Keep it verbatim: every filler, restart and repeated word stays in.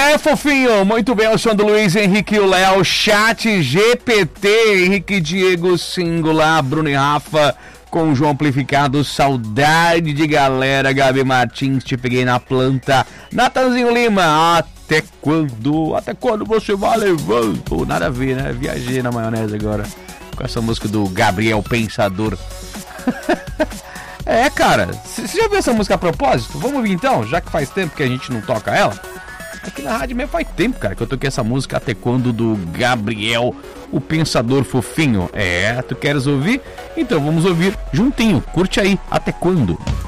é, fofinho? Muito bem, o som do Luiz Henrique e o Léo, Chat G P T, Henrique Diego Singular, Bruno e Rafa, com o João Amplificado, saudade de galera, Gabi Martins, te peguei na planta, Natanzinho Lima, até quando, até quando você vai levando? Pô, nada a ver, né? Viajei na maionese agora, com essa música do Gabriel Pensador. É, cara, você já viu essa música a propósito? Vamos ouvir então, já que faz tempo que a gente não toca ela. Aqui na rádio mesmo faz tempo, cara, que eu toquei essa música Até Quando, do Gabriel, o Pensador Fofinho. É, tu queres ouvir? Então vamos ouvir juntinho, curte aí, Até Quando.